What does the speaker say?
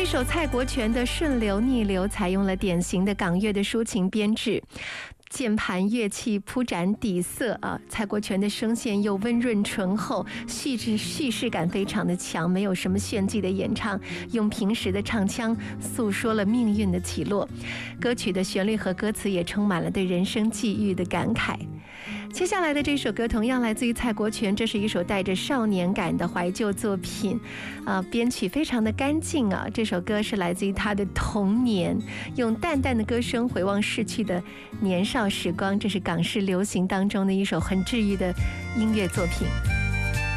首蔡国权的《顺流逆流》采用了典型的港乐的抒情编制，键盘乐器铺展底色啊，蔡国权的声线又温润醇厚，叙事感非常的强，没有什么炫技的演唱，用平实的唱腔诉说了命运的起落。歌曲的旋律和歌词也充满了对人生际遇的感慨。接下来的这首歌同样来自于蔡国权，这是一首带着少年感的怀旧作品，编曲非常的干净啊。这首歌是来自于他的童年，用淡淡的歌声回望逝去的年少时光，这是港式流行当中的一首很治愈的音乐作品。